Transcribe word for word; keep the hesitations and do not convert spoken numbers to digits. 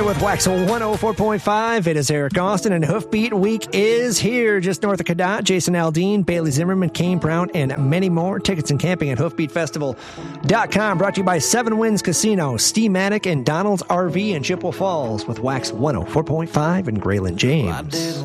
With Wax one oh four point five, it is Eric Austin, and Hoofbeat Week is here just north of Cadott. Jason Aldean, Bailey Zimmerman, Kane Brown, and many more. Tickets and camping at hoofbeat festival dot com. Brought to you by Seven Winds Casino, Steamatic, and Donald's R V in Chippewa Falls with Wax one oh four point five and Graylin James.